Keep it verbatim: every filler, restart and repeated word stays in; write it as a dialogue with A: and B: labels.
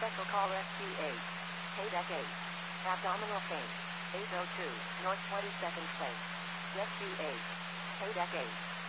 A: Special call S Q eight. Paydeck eight. Abdominal pain. eight oh two, North twenty-second Place. Rescue eight. Paydeck eight.